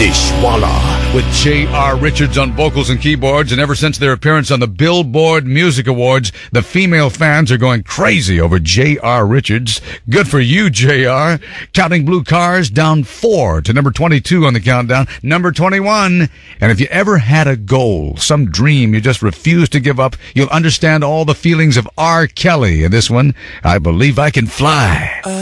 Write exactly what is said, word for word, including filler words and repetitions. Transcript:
Dishwalla with J R. Richards on vocals and keyboards, and ever since their appearance on the Billboard Music Awards, the female fans are going crazy over J R. Richards. Good for you, J R. Counting Blue Cars down four to number twenty-two on the countdown, number twenty-one. And if you ever had a goal, some dream you just refused to give up, you'll understand all the feelings of R. Kelly in this one, I Believe I Can Fly.